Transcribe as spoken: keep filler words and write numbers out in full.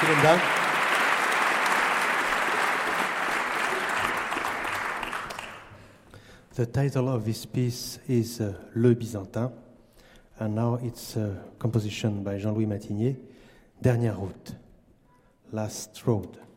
Vielen Dank. The title of this piece is uh, Le Byzantin, and now it's a composition by Jean-Louis Matigné, Dernière route, Last Road.